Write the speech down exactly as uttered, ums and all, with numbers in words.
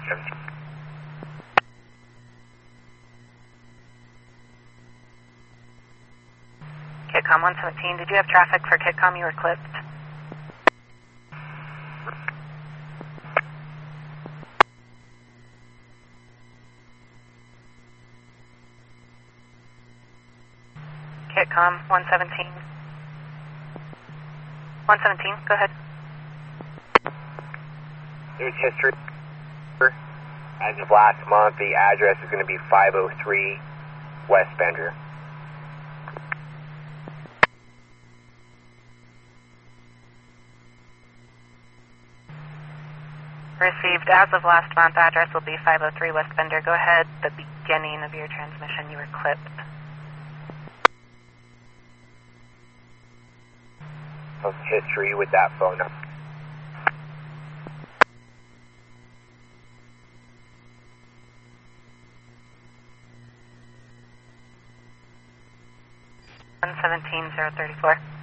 Kitcom one seventeen, did you have traffic for Kitcom? You were clipped. Kitcom one seventeen. one seventeen, go ahead. Here's history. As of last month, the address is going to be five oh three West Bender. Received as of last month, address will be five oh three West Bender. Go ahead, the beginning of your transmission, you were clipped. Of history with that phone number. one seventeen, zero thirty-four.